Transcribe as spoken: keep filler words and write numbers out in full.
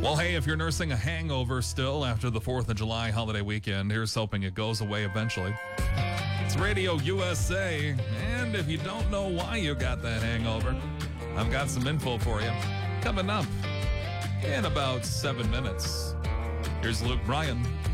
Well, hey, if you're nursing a hangover still after the fourth of July holiday weekend, here's hoping it goes away eventually. It's Radio U S A, and if you don't know why you got that hangover, I've got some info for you. Coming up in about seven minutes. Here's Luke Bryan.